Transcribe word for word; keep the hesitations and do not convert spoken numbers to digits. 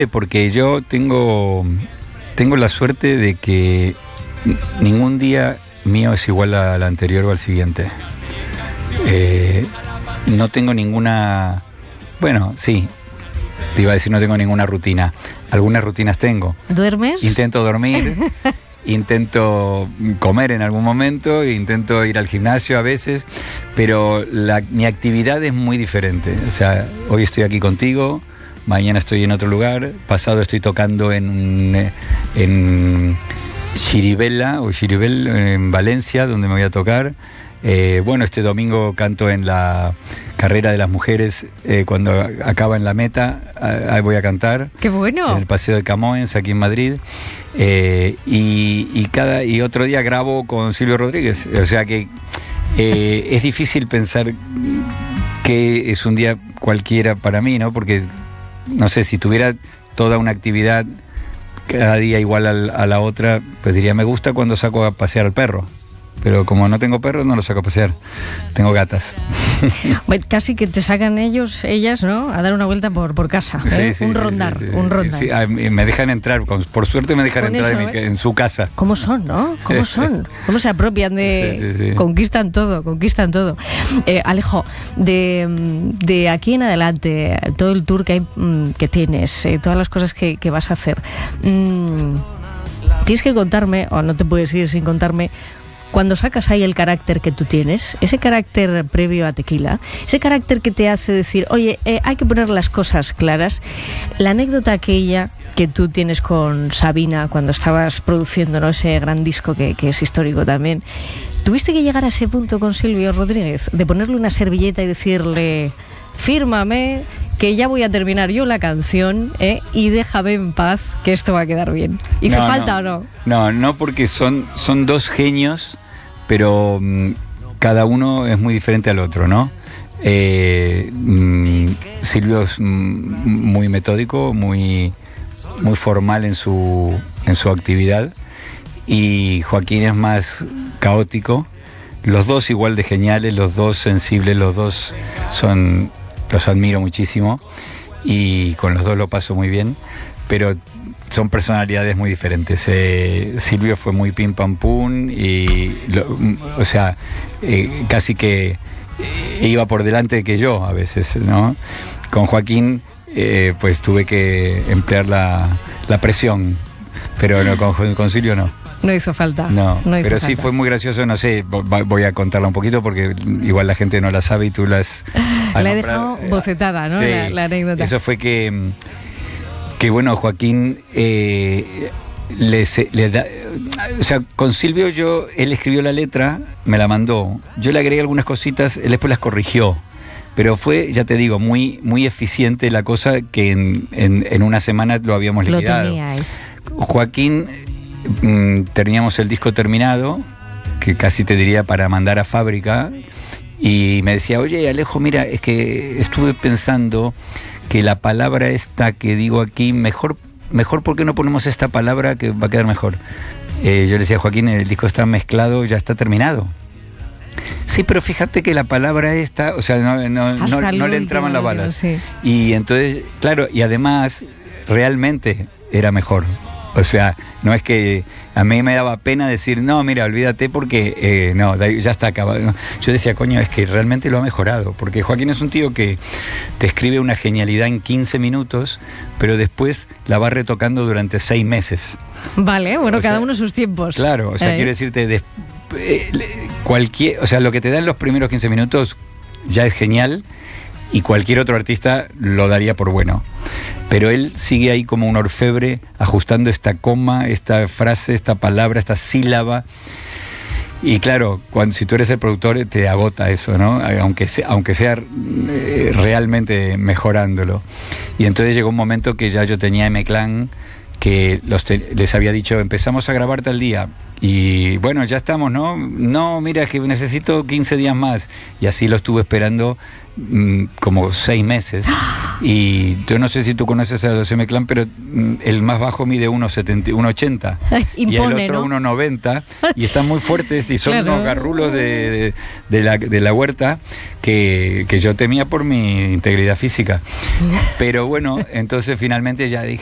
Porque yo tengo, tengo la suerte de que ningún día mío es igual al anterior o al siguiente. Eh, no tengo ninguna... Bueno, sí, te iba a decir no tengo ninguna rutina. Algunas rutinas tengo. ¿Duermes? Intento dormir, intento comer en algún momento, intento ir al gimnasio a veces, pero la, mi actividad es muy diferente. O sea, hoy estoy aquí contigo, mañana estoy en otro lugar, pasado estoy tocando en, en Xirivella o Xiribel en Valencia, donde me voy a tocar. Eh, bueno, este domingo canto en la carrera de las mujeres, eh, cuando acaba en la meta, ahí voy a cantar. ¡Qué bueno! En el Paseo de Camoens, aquí en Madrid. Eh, y, y, cada, y otro día grabo con Silvio Rodríguez. O sea que eh, es difícil pensar que es un día cualquiera para mí, ¿no? Porque, no sé, si tuviera toda una actividad cada día igual a, a la otra, pues diría, me gusta cuando saco a pasear al perro. Pero como no tengo perros, no los saco a pasear. Tengo gatas. Bueno, casi que te sacan ellos, ellas, ¿no? A dar una vuelta por, por casa. ¿eh? Sí, sí, un sí, rondar, sí, sí. un rondar. Sí, me dejan entrar, por suerte me dejan Con entrar eso, en, mi, ¿eh? en su casa. ¿Cómo son, no? ¿Cómo son? ¿Cómo se apropian de...? Sí, sí, sí. Conquistan todo, conquistan todo. Eh, Alejo, de, de aquí en adelante, todo el tour que, hay, que tienes, eh, todas las cosas que, que vas a hacer, mmm, tienes que contarme, o no te puedes ir sin contarme, cuando sacas ahí el carácter que tú tienes, ese carácter previo a Tequila, ese carácter que te hace decir, oye, eh, hay que poner las cosas claras, la anécdota aquella que tú tienes con Sabina cuando estabas produciendo, ¿no?, ese gran disco que, que es histórico también, ¿tuviste que llegar a ese punto con Silvio Rodríguez, de ponerle una servilleta y decirle, fírmame, que ya voy a terminar yo la canción, ¿eh? Y déjame en paz, que esto va a quedar bien? ¿Hizo no, falta no, o no? No, no, porque son, son dos genios, pero mmm, cada uno es muy diferente al otro, ¿no? Eh, mmm, Silvio es mmm, muy metódico, muy, muy formal en su, en su actividad, y Joaquín es más caótico. Los dos igual de geniales, los dos sensibles, los dos son... Los admiro muchísimo y con los dos lo paso muy bien, pero son personalidades muy diferentes. Eh, Silvio fue muy pim pam pum y, lo, o sea, eh, casi que iba por delante que yo a veces, ¿no? Con Joaquín, eh, pues tuve que emplear la, la presión, pero no, con, con Silvio no. No hizo falta. No, no hizo pero falta. Sí fue muy gracioso, no sé, voy a contarla un poquito porque igual la gente no la sabe y tú las... La he dejado bocetada, ¿no? Sí, la, la anécdota. Eso fue que, que bueno, Joaquín eh, le, le da... O sea, con Silvio yo, él escribió la letra, me la mandó, yo le agregué algunas cositas, él después las corrigió, pero fue, ya te digo, muy, muy eficiente la cosa que en, en, en una semana lo habíamos liquidado. Lo teníais. Joaquín... teníamos el disco terminado, que casi te diría para mandar a fábrica, y me decía, oye Alejo, mira, es que estuve pensando que la palabra esta que digo aquí, mejor, mejor ¿por qué no ponemos esta palabra que va a quedar mejor? Eh, yo le decía, Joaquín, el disco está mezclado, ya está terminado. Sí, pero fíjate que la palabra esta, o sea, no, no, no, no le entraban las balas. Sí. Y entonces, claro, y además, realmente era mejor. O sea, no es que a mí me daba pena decir, no, mira, olvídate porque, eh, no, ya está acabado. Yo decía, coño, es que realmente lo ha mejorado, porque Joaquín es un tío que te escribe una genialidad en quince minutos, pero después la va retocando durante seis meses. Vale, bueno, o cada sea, uno sus tiempos. Claro, o sea, eh. quiero decirte, de, eh, cualquier, o sea, lo que te da en los primeros quince minutos ya es genial, y cualquier otro artista lo daría por bueno. Pero él sigue ahí como un orfebre, ajustando esta coma, esta frase, esta palabra, esta sílaba. Y claro, cuando, si tú eres el productor, te agota eso, ¿no? Aunque sea, aunque sea eh, realmente mejorándolo. Y entonces llegó un momento que ya yo tenía M-Clan, que los te, les había dicho, empezamos a grabar tal día. Y bueno, ya estamos, ¿no? No, mira, que necesito quince días más. Y así lo estuve esperando mmm, como seis meses. Y yo no sé si tú conoces a los M-Clan, pero mmm, el más bajo mide uno ochenta y el otro ¿no? uno noventa. Y están muy fuertes y son claro. unos garrulos de, de, de, la, de la huerta que, que yo temía por mi integridad física. Pero bueno, entonces finalmente ya dije,